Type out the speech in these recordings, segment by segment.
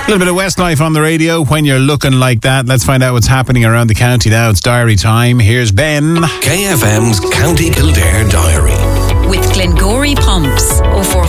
little bit of Westlife on the radio when you're looking like that. Let's find out what's happening around the county now. It's diary time. Here's Ben. KFM's County Kildare Diary. With Glengory Pumps.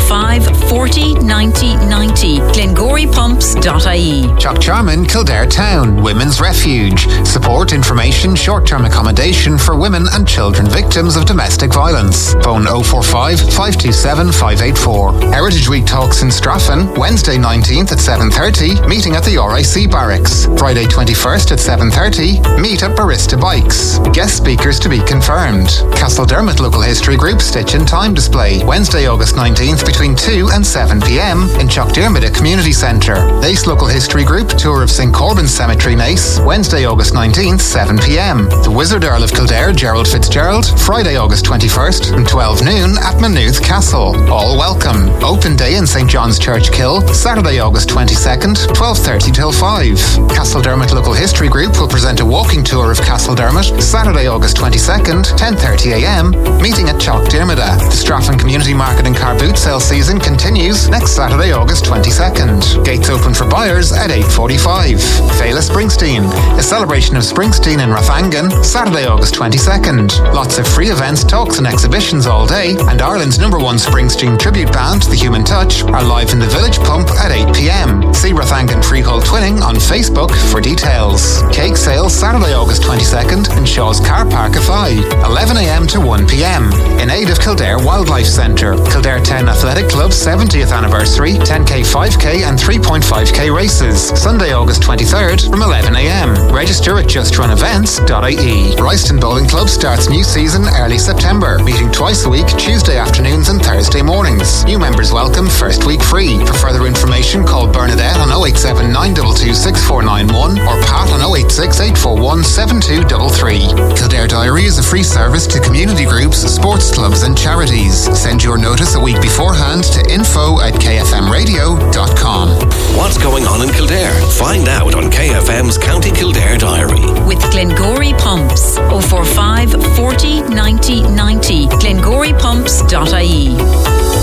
045 40 90 90. GlengoryPumps.ie. Chuckcharman, Kildare Town, Women's Refuge. Support, information, short-term accommodation for women and children victims of domestic violence. Phone 045 527 584. Heritage Week talks in Straffan, Wednesday 19th at 7:30, meeting at the RIC Barracks. Friday 21st at 7:30, meet at Barista Bikes. Guest speakers to be confirmed. Castledermot Local History Group Stitch in Time display, Wednesday August 19th between 2 and 7 p.m. in Chuckdermidda Community Centre. Naas Local History Group tour of St Corbin's Cemetery, Naas, Wednesday August 19th 7 p.m. The Wizard Earl of Kildare Gerald Fitzgerald, Friday August 21st from 12 noon at Maynooth Castle. All welcome. Open day in St John's Church Kill, Saturday August 22nd 12:30 till 5. Castledermot Local History Group will present a walking tour of Castledermot, Saturday August 22nd 10:30 a.m. meeting at Chuckdermidda. The Straffan Community Market and Car Boot Sale season continues next Saturday, August 22nd. Gates open for buyers at 8:45. Fela Springsteen, a celebration of Springsteen in Rathangan, Saturday, August 22nd. Lots of free events, talks and exhibitions all day, and Ireland's #1 Springsteen tribute band, The Human Touch, are live in the Village Pump at 8 p.m. See Rathangan Freehold Twinning on Facebook for details. Cake sale Saturday, August 22nd in Shaw's Car Park Athy, 11 a.m. to 1 p.m. in aid of Kildare Wildlife Centre. Kildare Town Athletic Club's 70th anniversary, 10k, 5k and 3.5k races. Sunday, August 23rd from 11 a.m. Register at justrunevents.ie. Royston Bowling Club starts new season early September, meeting twice a week, Tuesday afternoons and Thursday mornings. New members welcome, first week free. For further information, call Bernadette on 087 922 6491 or Pat on 086 841 7233. Kildare Diary is a free service to community groups, sports clubs and charities. Send your notice a week beforehand to info@kfmradio.com. What's going on in Kildare? Find out on KFM's County Kildare Diary. With Glengory Pumps. 045 40 90 90. GlengoryPumps.ie.